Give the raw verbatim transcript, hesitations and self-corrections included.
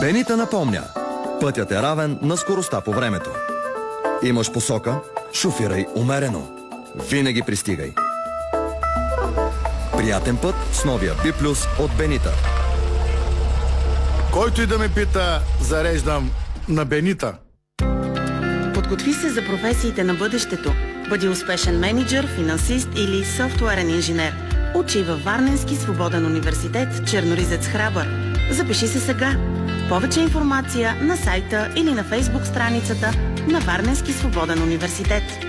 Бенита напомня. Пътят е равен на скоростта по времето. Имаш посока? Шофирай умерено. Винаги пристигай. Приятен път с новия Би Плюс от Бенита. Който и да ме пита, зареждам на Бенита. Подготви се за професиите на бъдещето. Бъди успешен мениджър, финансист или софтуерен инженер. Учи във Варненски свободен университет Черноризец Храбър. Запиши се сега. Повече информация на сайта или на фейсбук страницата на Варненски свободен университет.